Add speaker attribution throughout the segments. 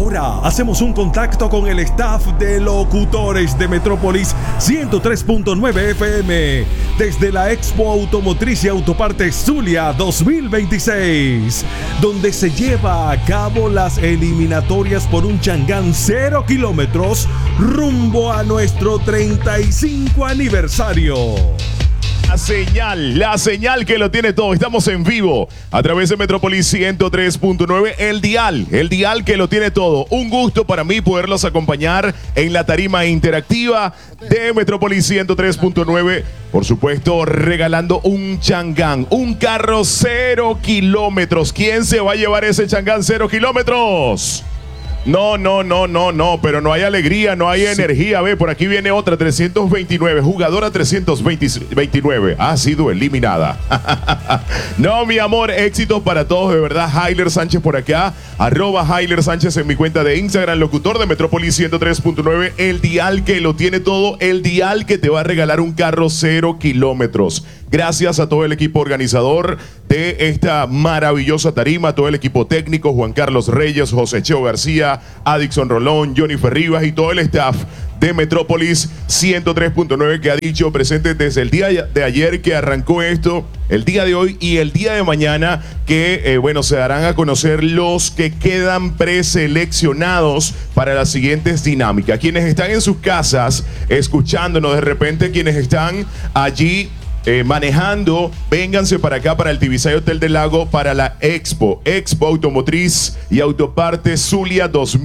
Speaker 1: Ahora hacemos un contacto con el staff de locutores de Metrópolis 103.9 FM desde la Expo Automotriz y Autopartes Zulia 2026, donde se lleva a cabo las eliminatorias por un Changán 0 kilómetros rumbo a nuestro 35 aniversario.
Speaker 2: La señal que lo tiene todo. Estamos en vivo a través de Metrópolis 103.9, el dial que lo tiene todo. Un gusto para mí poderlos acompañar en la tarima interactiva de Metrópolis 103.9. Por supuesto, regalando un Changán, un carro 0 kilómetros. ¿Quién se va a llevar ese Changán 0 kilómetros? No, pero no hay alegría, no hay energía. Ve, por aquí viene otra 329, jugadora 329, ha sido eliminada. No, mi amor, éxitos para todos, de verdad. Hailer Sánchez por acá, @Hailer Sánchez en mi cuenta de Instagram, locutor de Metrópolis 103.9, el dial que lo tiene todo, el dial que te va a regalar un carro 0 kilómetros. Gracias a todo el equipo organizador de esta maravillosa tarima, todo el equipo técnico, Juan Carlos Reyes, José Cheo García, Adixon Rolón, Johnny Ferribas y todo el staff de Metrópolis 103.9 que ha dicho presente desde el día de ayer que arrancó esto, el día de hoy y el día de mañana que, se darán a conocer los que quedan preseleccionados para las siguientes dinámicas. Quienes están en sus casas escuchándonos, de repente quienes están allí manejando, vénganse para acá, para el Tibisay Hotel del Lago, para la Expo Automotriz y Autopartes Zulia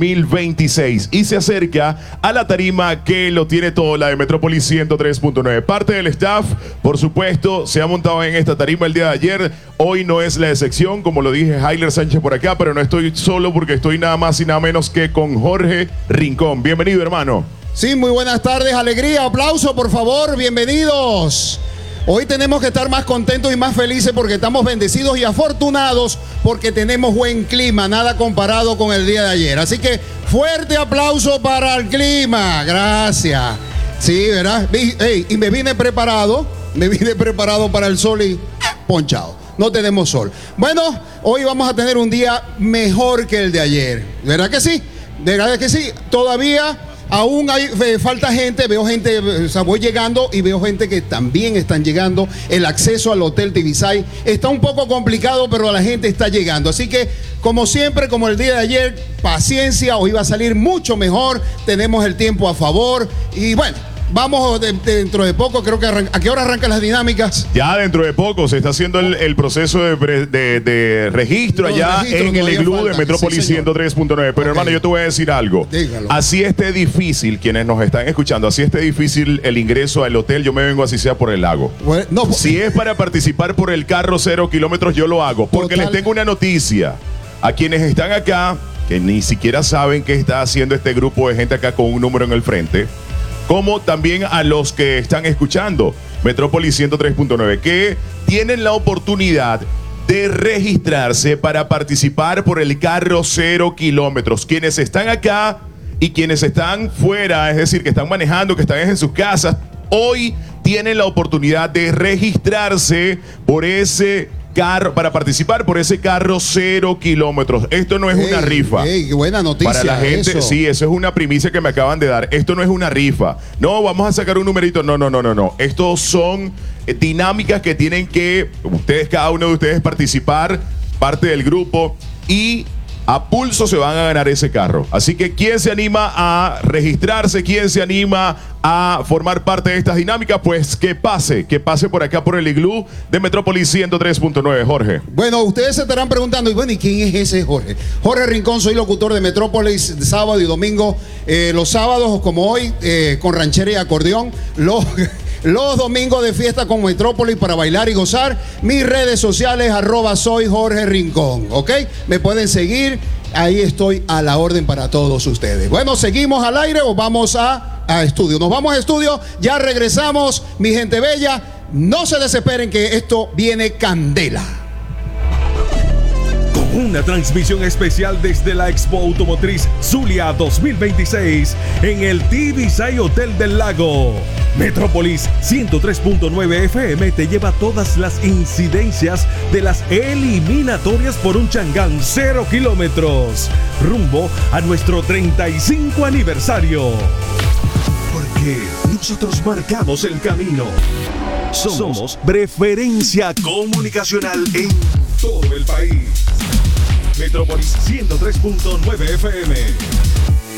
Speaker 2: 2026, y se acerca a la tarima que lo tiene todo, la de Metrópolis 103.9. Parte del staff, por supuesto, se ha montado en esta tarima el día de ayer. Hoy no es la excepción, como lo dije, Hailer Sánchez por acá, pero no estoy solo porque estoy nada más y nada menos que con Jorge Rincón. Bienvenido, hermano.
Speaker 3: Sí, muy buenas tardes, alegría, aplauso por favor, bienvenidos. Hoy tenemos que estar más contentos y más felices porque estamos bendecidos y afortunados porque tenemos buen clima, nada comparado con el día de ayer. Así que fuerte aplauso para el clima, gracias. Sí, ¿verdad? Y me vine preparado para el sol y ponchado. No tenemos sol. Bueno, hoy vamos a tener un día mejor que el de ayer. ¿Verdad que sí? ¿Verdad que sí? Todavía aún hay falta gente, veo gente, voy llegando y veo gente que también están llegando. El acceso al Hotel Tibisay está un poco complicado, pero la gente está llegando. Así que, como siempre, como el día de ayer, paciencia, hoy va a salir mucho mejor. Tenemos el tiempo a favor y bueno, vamos dentro de poco, creo que ¿a qué hora arrancan las dinámicas?
Speaker 2: Ya dentro de poco se está haciendo el proceso de registro allá en el iglú de Metrópolis 103.9. Pero hermano, yo te voy a decir algo.
Speaker 3: Dígalo.
Speaker 2: Así esté difícil, quienes nos están escuchando, así esté difícil el ingreso al hotel, yo me vengo así sea por el lago.
Speaker 3: Bueno, no,
Speaker 2: si es para participar por el carro 0 kilómetros, yo lo hago. Porque les tengo una noticia. A quienes están acá, que ni siquiera saben qué está haciendo este grupo de gente acá con un número en el frente, como también a los que están escuchando Metrópolis 103.9, que tienen la oportunidad de registrarse para participar por el carro 0 kilómetros. Quienes están acá y quienes están fuera, es decir, que están manejando, que están en sus casas, hoy tienen la oportunidad de registrarse por ese carro, para participar por ese carro 0 kilómetros. Esto no es una rifa.
Speaker 3: Qué buena noticia.
Speaker 2: Para la gente,
Speaker 3: eso.
Speaker 2: Sí, eso es una primicia que me acaban de dar. Esto no es una rifa. No, vamos a sacar un numerito. No. Estos son dinámicas que tienen que ustedes, cada uno de ustedes, participar, parte del grupo, y a pulso se van a ganar ese carro. Así que, ¿quién se anima a registrarse? ¿Quién se anima a formar parte de estas dinámicas? Pues que pase por acá por el iglú de Metrópolis 103.9, Jorge.
Speaker 3: Bueno, ustedes se estarán preguntando, ¿y quién es ese Jorge? Jorge Rincón, soy locutor de Metrópolis de sábado y domingo. Los sábados, como hoy, con ranchera y acordeón. Los domingos de fiesta con Metrópolis para bailar y gozar. Mis redes sociales, @soy Jorge Rincón, ¿ok? Me pueden seguir, ahí estoy a la orden para todos ustedes. Bueno, ¿seguimos al aire o vamos a estudio? Nos vamos a estudio, ya regresamos, mi gente bella. No se desesperen que esto viene candela.
Speaker 1: Una transmisión especial desde la Expo Automotriz Zulia 2026 en el Tibisay Hotel del Lago. Metrópolis 103.9 FM te lleva todas las incidencias de las eliminatorias por un Changán 0 kilómetros, rumbo a nuestro 35 aniversario. Porque nosotros marcamos el camino. Somos preferencia comunicacional en todo el país. Metrópolis 103.9 FM.